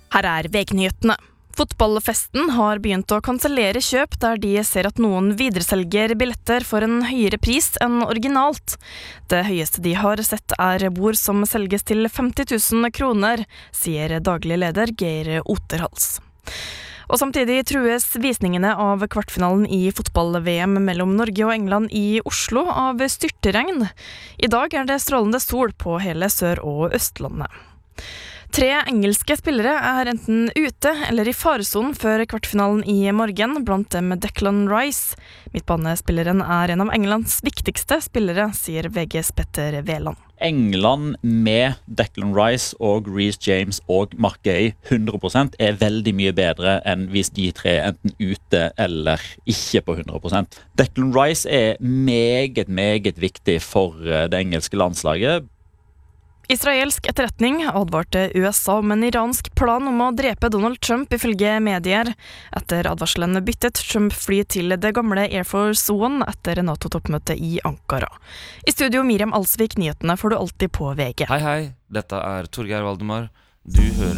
Her VG-nyhetene. Fotballfesten har begynt å kansellere kjøp der de ser at noen videreselger billetter for en høyere pris enn originalt. Det høyeste de har sett bord som selges til 50 000 kroner, sier daglig leder Geir Oterhals. Og samtidig trues visningene av kvartfinalen i fotball-VM mellom Norge og England i Oslo av styrteregn. I dag det strålende sol på hele Sør- og Østlandet. 3 engelske spillere enten ute eller i faresonen før kvartfinalen i morgen, blant dem Declan Rice. Midtbanespilleren en av Englands viktigste spillere, sier VGs Petter Veland. England med Declan Rice og Reece James og Mark Gay 100% veldig mye bedre enn hvis de 3 enten ute eller ikke på 100%. Declan Rice meget viktig for det engelske landslaget. Israelsk etterretning advarte USA om en iransk plan om å drepe Donald Trump ifølge medier. Etter advarselen byttet Trump fly til det gamle Air Force One etter NATO-toppmøtet i Ankara. I studio Miriam Alsvik, nyhetene får du alltid på VG. Hei, dette Torgeir Valdemar. Du hører